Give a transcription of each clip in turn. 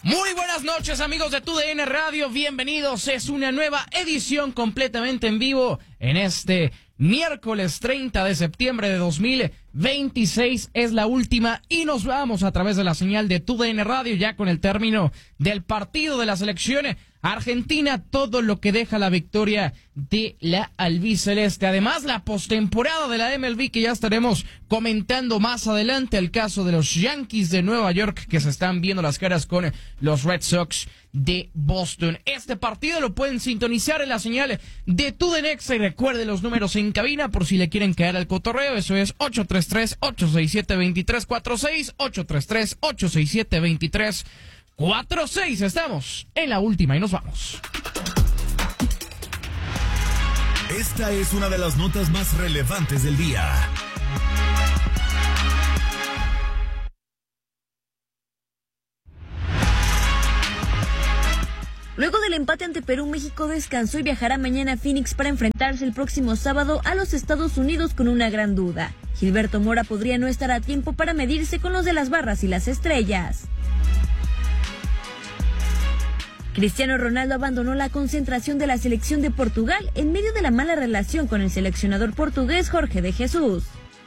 Muy buenas noches, amigos de TUDN Radio, bienvenidos. Es una nueva edición completamente en vivo en este miércoles 30 de septiembre de 2026. Es la última y nos vamos a través de la señal de TUDN Radio ya con el término del partido de la selección argentina, todo lo que deja la victoria de la albiceleste. Además, la postemporada de la MLB que ya estaremos comentando más adelante, el caso de los Yankees de Nueva York que se están viendo las caras con los Red Sox de Boston. Este partido lo pueden sintonizar en la señal de TUDN Exa y recuerde los números en cabina por si le quieren caer al cotorreo. Eso es 833-867-2346, 833-867-2346. Estamos en la última y nos vamos. Esta es una de las notas más relevantes del día. Luego del empate ante Perú, México descansó y viajará mañana a Phoenix para enfrentarse el próximo sábado a los Estados Unidos con una gran duda. Gilberto Mora podría no estar a tiempo para medirse con los de las barras y las estrellas. Cristiano Ronaldo abandonó la concentración de la selección de Portugal en medio de la mala relación con el seleccionador portugués Jorge de Jesús.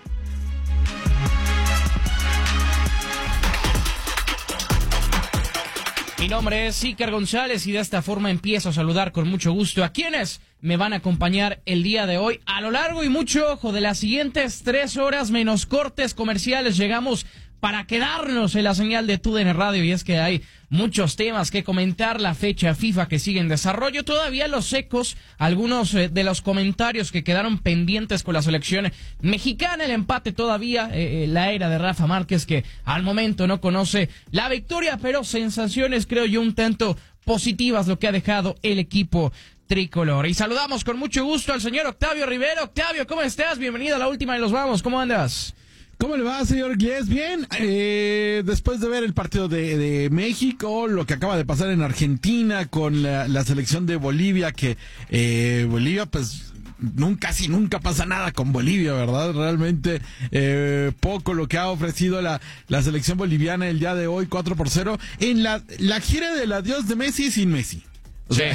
Mi nombre es Iker González y de esta forma empiezo a saludar con mucho gusto a quienes me van a acompañar el día de hoy. A lo largo y mucho ojo de las siguientes 3 horas menos cortes comerciales llegamos para quedarnos en la señal de TUDN Radio, y es que hay muchos temas que comentar, la fecha FIFA que sigue en desarrollo, todavía los ecos, algunos de los comentarios que quedaron pendientes con la selección mexicana, el empate todavía, la era de Rafa Márquez que al momento no conoce la victoria, pero sensaciones creo yo un tanto positivas lo que ha dejado el equipo tricolor. Y saludamos con mucho gusto al señor Octavio Rivero. Octavio, ¿cómo estás? Bienvenido a la última y los vamos, ¿cómo andas? ¿Cómo le va, señor Glés? Bien, después de ver el partido de México, lo que acaba de pasar en Argentina con la selección de Bolivia, que Bolivia pues casi nunca pasa nada con Bolivia, ¿verdad? Realmente poco lo que ha ofrecido la selección boliviana el día de hoy, 4-0, en la gira del adiós de Messi sin Messi. O sea,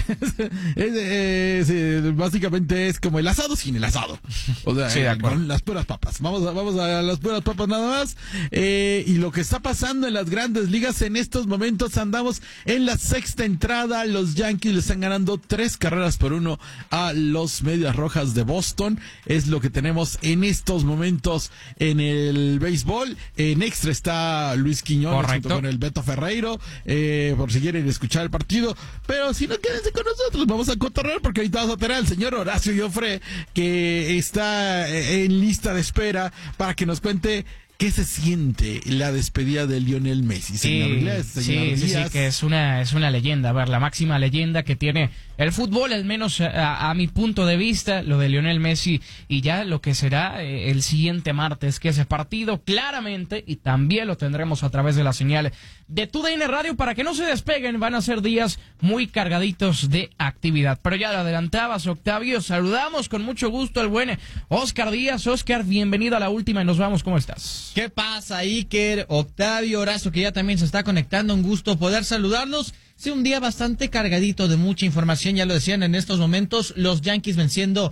básicamente es como el asado sin el asado. O sea, sí, con las puras papas. Vamos a las puras papas nada más. Y lo que está pasando en las grandes ligas en estos momentos, andamos en la sexta entrada. Los Yankees le están ganando 3-1 a los Medias Rojas de Boston. Es lo que tenemos en estos momentos en el béisbol. En extra está Luis Quiñones junto con el Beto Ferreiro, por si quieren escuchar el partido. Pero si no, quédense con nosotros, vamos a cotorrear porque ahorita vamos a tener al señor Horacio Joffre, que está en lista de espera para que nos cuente qué se siente la despedida de Lionel Messi. Sí, que es una leyenda, a ver, la máxima leyenda que tiene el fútbol, al menos a mi punto de vista, lo de Lionel Messi, y ya lo que será el siguiente martes, que ese partido claramente, y también lo tendremos a través de la señal de TUDN Radio, para que no se despeguen, van a ser días muy cargaditos de actividad. Pero ya lo adelantabas, Octavio, saludamos con mucho gusto al buen Oscar Díaz. Oscar, bienvenido a la última y nos vamos, ¿cómo estás? ¿Qué pasa, Iker? Octavio, Horacio, que ya también se está conectando, un gusto poder saludarlos. Sí, un día bastante cargadito de mucha información, ya lo decían en estos momentos, los Yankees venciendo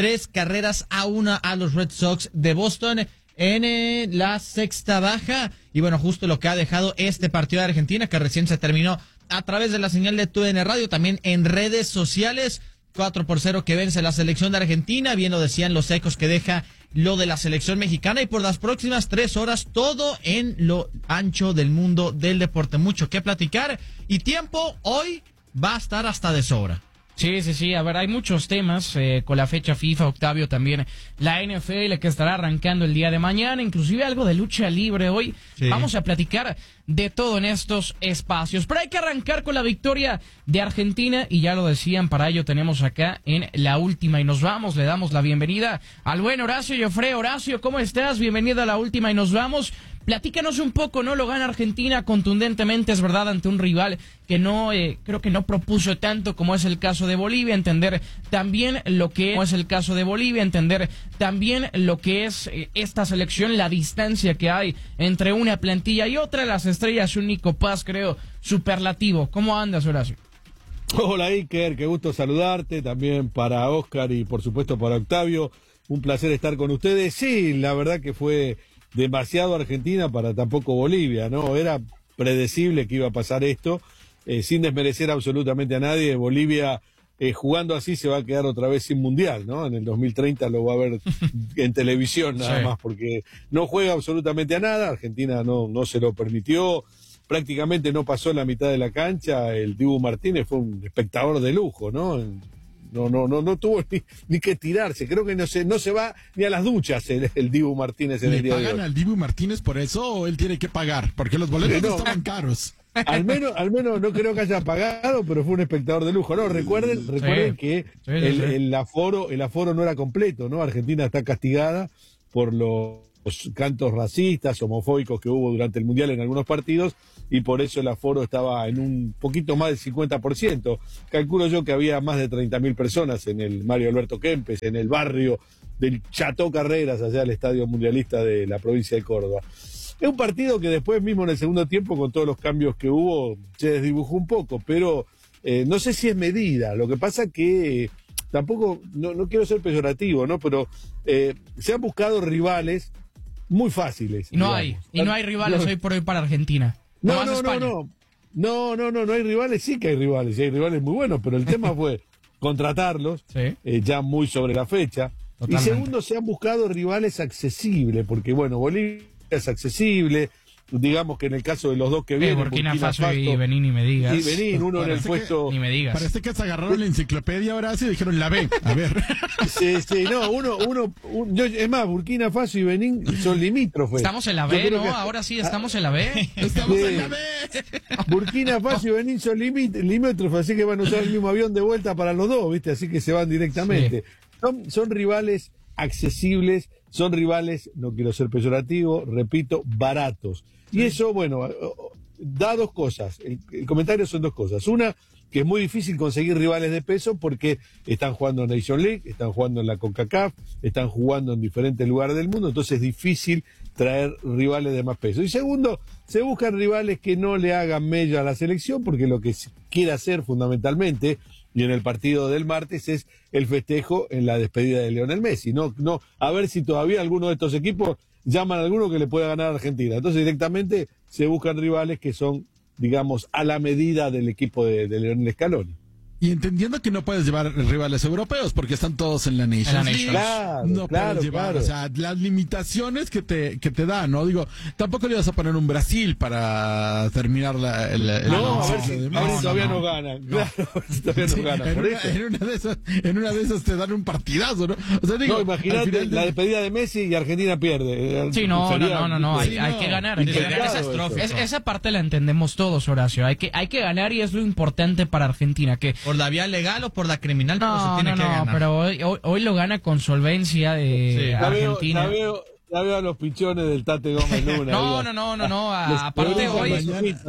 3-1 a los Red Sox de Boston en la sexta baja, y bueno, justo lo que ha dejado este partido de Argentina, que recién se terminó a través de la señal de TUDN Radio, también en redes sociales, 4-0 que vence la selección de Argentina, bien lo decían los ecos que deja lo de la selección mexicana, y por las próximas 3 horas todo en lo ancho del mundo del deporte. Mucho que platicar y tiempo hoy va a estar hasta de sobra. Sí, a ver, hay muchos temas con la fecha FIFA, Octavio, también la NFL que estará arrancando el día de mañana, inclusive algo de lucha libre hoy. Sí. Vamos a platicar de todo en estos espacios, pero hay que arrancar con la victoria de Argentina, y ya lo decían, para ello tenemos acá en la última y nos vamos, le damos la bienvenida al buen Horacio Joffre. Horacio, ¿cómo estás? Bienvenido a la última y nos vamos. Platícanos un poco, ¿no? Lo gana Argentina contundentemente, es verdad, ante un rival que no, creo que no propuso tanto como es el caso de Bolivia, entender también lo que es esta selección, la distancia que hay entre una plantilla y otra, las estrellas, un Nico Paz, creo, superlativo. ¿Cómo andas, Horacio? Hola Iker, qué gusto saludarte, también para Oscar y por supuesto para Octavio, un placer estar con ustedes. Sí, la verdad que fue demasiado Argentina para tampoco Bolivia, ¿no? Era predecible que iba a pasar esto, sin desmerecer absolutamente a nadie. Bolivia jugando así se va a quedar otra vez sin mundial, ¿no? En el 2030 lo va a ver en televisión nada más, porque no juega absolutamente a nada. Argentina no se lo permitió. Prácticamente no pasó la mitad de la cancha. El Dibu Martínez fue un espectador de lujo, ¿no? No tuvo ni que tirarse. Creo que no se va ni a las duchas el Dibu Martínez en el día de hoy. ¿Le pagan al Dibu Martínez por eso o él tiene que pagar? Porque los boletos estaban caros. Al menos no creo que haya pagado, pero fue un espectador de lujo. No, recuerden que el aforo no era completo, ¿no? Argentina está castigada por los cantos racistas, homofóbicos que hubo durante el Mundial en algunos partidos, y por eso el aforo estaba en un poquito más del 50%. Calculo yo que había más de 30.000 personas en el Mario Alberto Kempes, en el barrio del Chateau Carreras, allá el estadio mundialista de la provincia de Córdoba. Es un partido que después mismo en el segundo tiempo, con todos los cambios que hubo, se desdibujó un poco, pero no sé si es medida. Lo que pasa que tampoco, no quiero ser peyorativo, ¿no? Pero se han buscado rivales muy fáciles. Y no hay rivales hoy por hoy para Argentina. No hay rivales, sí que hay rivales muy buenos, pero el tema fue contratarlos ya muy sobre la fecha. Totalmente. Y segundo, se han buscado rivales accesibles, porque bueno, Bolivia es accesible, digamos que en el caso de los dos que vienen, Burkina Faso y Benín, ni me digas. Y Benín, uno en el puesto... Ni me digas. Parece que se agarraron la enciclopedia ahora sí y dijeron la B. A ver. Sí, es más, Burkina Faso y Benín son limítrofes. Estamos en la B, ¿no? Ahora sí estamos en la B. Estamos en la B. Burkina Faso y Benín son limítrofes, así que van a usar el mismo avión de vuelta para los dos, ¿viste? Así que se van directamente. Sí. Son rivales accesibles, son rivales, no quiero ser peyorativo, repito, baratos. Y eso, bueno, da dos cosas. El comentario son dos cosas. Una, que es muy difícil conseguir rivales de peso porque están jugando en Nation League, están jugando en la CONCACAF, están jugando en diferentes lugares del mundo, entonces es difícil traer rivales de más peso. Y segundo, se buscan rivales que no le hagan mella a la selección, porque lo que quiere hacer fundamentalmente, y en el partido del martes, es el festejo en la despedida de Lionel Messi. No, a ver si todavía alguno de estos equipos llaman a alguno que le pueda ganar a Argentina. Entonces directamente se buscan rivales que son, digamos, a la medida del equipo de Lionel Scaloni. Y entendiendo que no puedes llevar rivales europeos porque están todos en la Nations League. Claro, puedes llevar, o sea, las limitaciones que te dan, ¿no? Digo, tampoco le vas a poner un Brasil para terminar a ver si todavía no ganan. Claro, todavía no ganan. En una de esas te dan un partidazo, ¿no? O sea, digo, imagínate la despedida de Messi y Argentina pierde. Sí, no, hay que ganar. Esa parte la entendemos todos, Horacio. Hay que ganar y es lo importante para Argentina, que ¿por la vía legal o por la criminal? Pero se tiene que ganar. Pero hoy lo gana con solvencia de Argentina. Ya veo a los pichones del Tate Gómez Luna. No. Aparte hoy,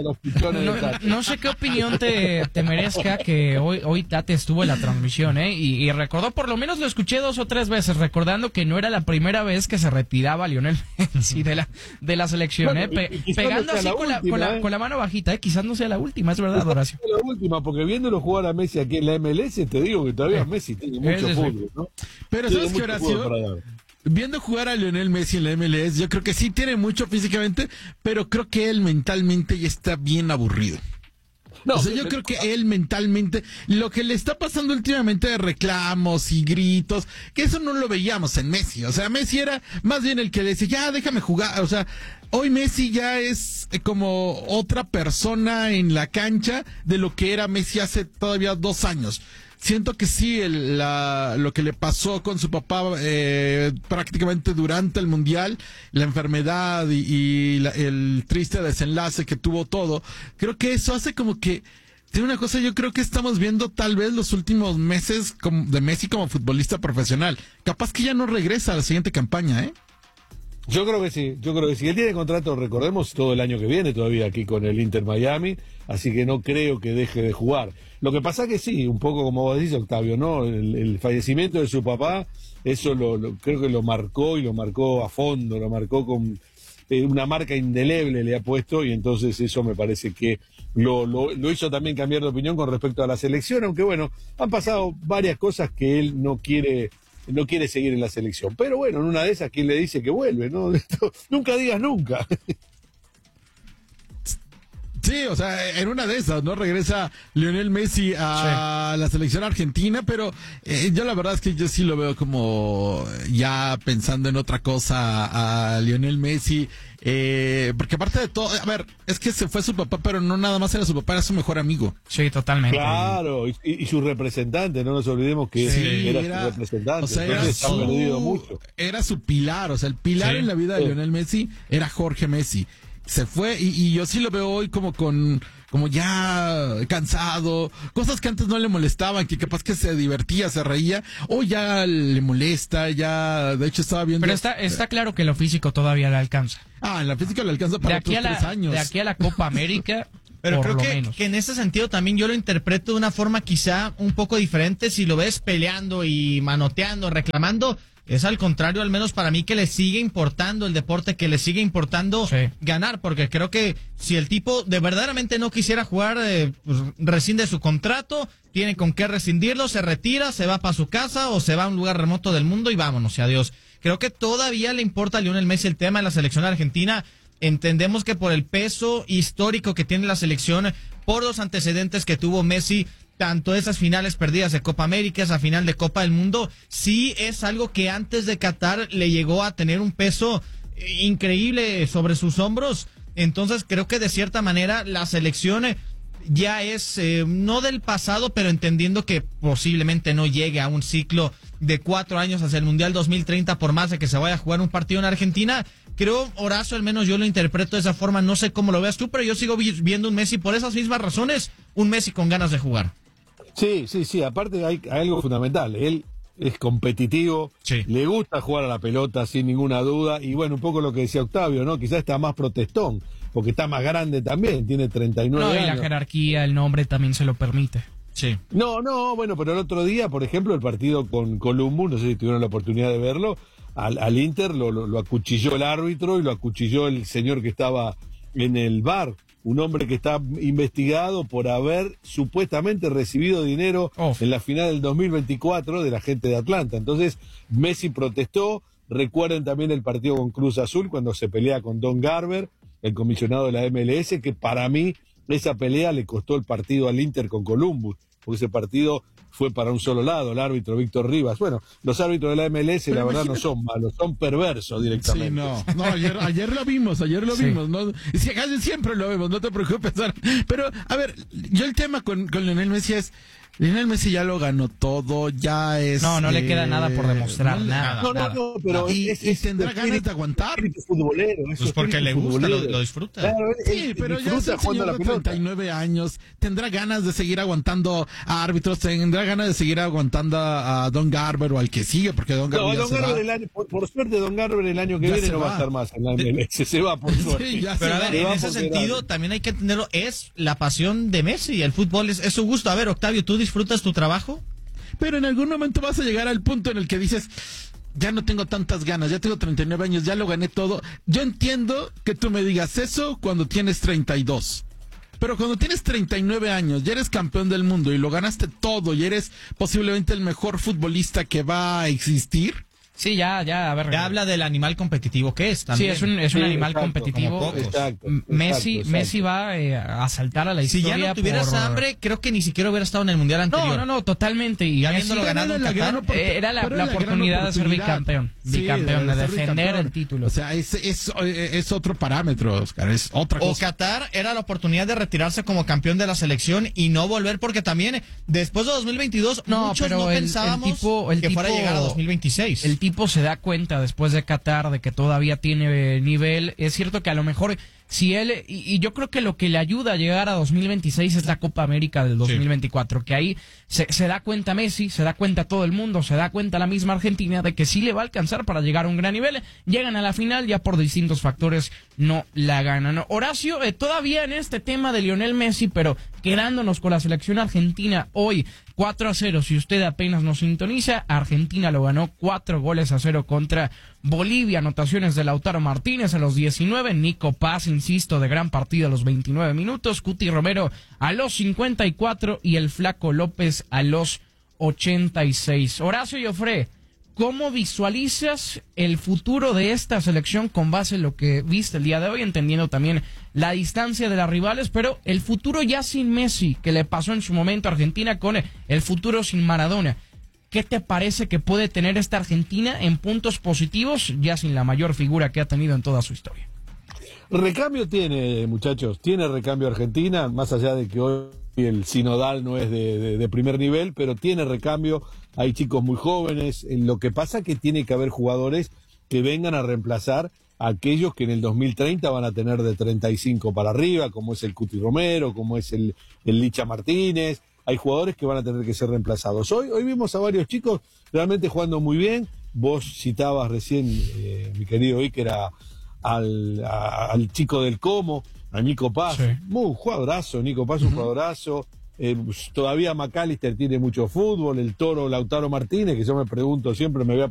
no sé qué opinión te merezca que hoy Tate estuvo en la transmisión, y recordó, por lo menos lo escuché 2 o 3 veces, recordando que no era la primera vez que se retiraba Lionel Messi de la selección, pegando así con la mano bajita, quizás no sea la última, es verdad, Horacio. La última, porque viéndolo jugar a Messi aquí en la MLS, te digo que todavía Messi tiene mucho fútbol, ¿no? Pero ¿sabes qué, Horacio? Viendo jugar a Lionel Messi en la MLS, yo creo que sí tiene mucho físicamente, pero creo que él mentalmente ya está bien aburrido. Yo creo que él mentalmente, lo que le está pasando últimamente de reclamos y gritos, que eso no lo veíamos en Messi. O sea, Messi era más bien el que le decía, ya déjame jugar. O sea, hoy Messi ya es como otra persona en la cancha de lo que era Messi hace todavía 2 años. Siento que sí, lo que le pasó con su papá prácticamente durante el Mundial, la enfermedad y el triste desenlace que tuvo todo, creo que eso hace como que, tiene una cosa, yo creo que estamos viendo tal vez los últimos meses de Messi como futbolista profesional. Capaz que ya no regresa a la siguiente campaña, ¿eh? Yo creo que sí. Él tiene contrato, recordemos, todo el año que viene todavía aquí con el Inter Miami, así que no creo que deje de jugar. Lo que pasa que sí, un poco como vos decís, Octavio, ¿no? El fallecimiento de su papá, eso creo que lo marcó, y lo marcó a fondo, lo marcó con una marca indeleble le ha puesto, y entonces eso me parece que lo hizo también cambiar de opinión con respecto a la selección, aunque bueno, han pasado varias cosas que él no quiere seguir en la selección. Pero bueno, en una de esas, ¿quién le dice que vuelve? ¿No? Nunca digas nunca. Sí, o sea, en una de esas, ¿no? Regresa Lionel Messi a la selección argentina, pero yo la verdad es que yo sí lo veo como ya pensando en otra cosa a Lionel Messi, porque aparte de todo, a ver, es que se fue su papá, pero no nada más era su papá, era su mejor amigo. Sí, totalmente. Claro, y su representante, no nos olvidemos que era su representante. O sea, era su pilar, o sea, el pilar en la vida de Lionel Messi era Jorge Messi. Se fue y yo sí lo veo hoy como ya cansado, cosas que antes no le molestaban, que capaz que se divertía, se reía, hoy ya le molesta, ya de hecho estaba viendo. Pero está claro que lo físico todavía le alcanza. En la física le alcanza para otros 3 años. De aquí a la Copa América. Pero creo que en ese sentido también yo lo interpreto de una forma quizá un poco diferente. Si lo ves peleando y manoteando, reclamando, es al contrario, al menos para mí, que le sigue importando el deporte, que le sigue importando ganar, porque creo que si el tipo de verdaderamente no quisiera jugar, pues rescinde su contrato, tiene con qué rescindirlo, se retira, se va para su casa o se va a un lugar remoto del mundo y vámonos, y adiós. Creo que todavía le importa a Lionel Messi el tema de la selección argentina. Entendemos que por el peso histórico que tiene la selección, por los antecedentes que tuvo Messi, tanto esas finales perdidas de Copa América, esa final de Copa del Mundo, sí es algo que antes de Qatar le llegó a tener un peso increíble sobre sus hombros. Entonces creo que de cierta manera la selección ya es no del pasado, pero entendiendo que posiblemente no llegue a un ciclo de 4 años hacia el Mundial 2030, por más de que se vaya a jugar un partido en Argentina. Creo, Horacio, al menos yo lo interpreto de esa forma, no sé cómo lo veas tú, pero yo sigo viendo un Messi por esas mismas razones, un Messi con ganas de jugar. Sí, aparte hay algo fundamental, él es competitivo, le gusta jugar a la pelota sin ninguna duda, y bueno, un poco lo que decía Octavio, ¿no? Quizás está más protestón, porque está más grande también, tiene 39 años. No, y la jerarquía, el nombre también se lo permite. Sí. No, bueno, pero el otro día, por ejemplo, el partido con Columbus, no sé si tuvieron la oportunidad de verlo, al Inter lo acuchilló el árbitro y lo acuchilló el señor que estaba en el bar, un hombre que está investigado por haber supuestamente recibido dinero en la final del 2024 de la gente de Atlanta. Entonces, Messi protestó. Recuerden también el partido con Cruz Azul, cuando se pelea con Don Garber, el comisionado de la MLS, que para mí esa pelea le costó el partido al Inter con Columbus, porque ese partido fue para un solo lado, el árbitro Víctor Rivas. Bueno, los árbitros de la MLS, pero la verdad, no son malos, son perversos directamente. Sí, no, ayer lo vimos, ¿no? Si casi siempre lo vemos, no te preocupes. Pero, a ver, yo el tema con Lionel Messi es, Lionel Messi ya lo ganó todo, ya es... No le queda nada por demostrar, nada. No, pero... ¿Y tendrá ganas de aguantar? Futbolero, pues porque le gusta, lo disfruta. Claro, sí, pero ya es el señor de 39 años, tendrá ganas de seguir aguantando a árbitros, tendrá ganas de seguir aguantando a Don Garber o al que sigue, porque Don Garber por suerte Don Garber el año que viene no va a estar más en la MLS, se va por suerte. Sí, pero a ver, en ese sentido también hay que entenderlo, es la pasión de Messi, el fútbol es su gusto. A ver, Octavio, ¿tú disfrutas tu trabajo? Pero en algún momento vas a llegar al punto en el que dices, ya no tengo tantas ganas, ya tengo 39 años, ya lo gané todo. Yo entiendo que tú me digas eso cuando tienes 32. Pero cuando tienes 39 años, ya eres campeón del mundo y lo ganaste todo y eres posiblemente el mejor futbolista que va a existir. Sí, ya, a ver. Ya habla del animal competitivo que es también. Sí, es un animal competitivo. Exacto, Messi va a saltar a la historia. Si ya no tuvieras hambre, creo que ni siquiera hubiera estado en el Mundial anterior. No, totalmente. Y ya habiéndolo ganado en Qatar, era la oportunidad de ser bicampeón. Bicampeón, de defender el título. O sea, es otro parámetro, Oscar, es otra cosa. O Qatar era la oportunidad de retirarse como campeón de la selección y no volver, porque también después de 2022 muchos no pensábamos que fuera a llegar a 2026. El tipo se da cuenta después de Qatar de que todavía tiene nivel. Es cierto que a lo mejor si él, y yo creo que lo que le ayuda a llegar a 2026 es la Copa América del 2024, que ahí se da cuenta Messi, se da cuenta todo el mundo, se da cuenta la misma Argentina de que sí le va a alcanzar para llegar a un gran nivel. Llegan a la final, ya por distintos factores no la ganan. Horacio, todavía en este tema de Lionel Messi, pero quedándonos con la selección argentina hoy, 4-0, si usted apenas nos sintoniza, Argentina lo ganó 4-0 contra Bolivia, anotaciones de Lautaro Martínez a los 19, Nico Paz, insisto, de gran partido a los 29 minutos, Cuti Romero a los 54 y el Flaco López a los 86. Horacio Joffre, ¿cómo visualizas el futuro de esta selección con base en lo que viste el día de hoy, entendiendo también la distancia de las rivales, pero el futuro ya sin Messi, que le pasó en su momento a Argentina, con el futuro sin Maradona? ¿Qué te parece que puede tener esta Argentina en puntos positivos, ya sin la mayor figura que ha tenido en toda su historia? Recambio tiene, muchachos, tiene recambio Argentina, más allá de que hoy el sinodal no es de primer nivel, pero tiene recambio, hay chicos muy jóvenes, lo que pasa es que tiene que haber jugadores que vengan a reemplazar a aquellos que en el 2030 van a tener de 35 para arriba, como es el Cuti Romero, como es el Licha Martínez. Hay jugadores que van a tener que ser reemplazados. Hoy vimos a varios chicos realmente jugando muy bien. Vos citabas recién, mi querido Iker, al chico del Como, a Nico Paz. Sí. Muy jugadorazo, Nico Paz, un jugadorazo. Todavía McAllister tiene mucho fútbol. El Toro Lautaro Martínez, que yo me pregunto siempre, me había